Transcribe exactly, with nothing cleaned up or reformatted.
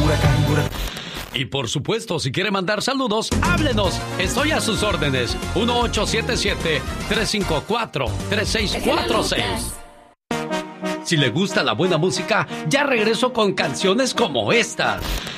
huracán, huracán. Y por supuesto, si quiere mandar saludos, háblenos. Estoy a sus órdenes. uno ocho siete siete, tres cinco cuatro, tres seis cuatro seis. Si le gusta la buena música, ya regreso con canciones como estas.